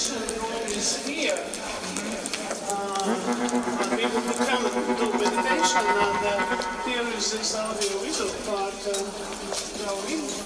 actually always here. We will come and do meditation, and here is this audio-visual part going.